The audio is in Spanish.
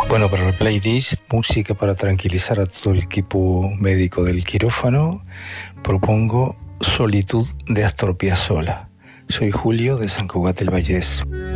Bueno, para el playlist, música para tranquilizar a todo el equipo médico del quirófano, propongo Solitud de Astor Piazzolla. Soy Julio de San Cugat del Vallès.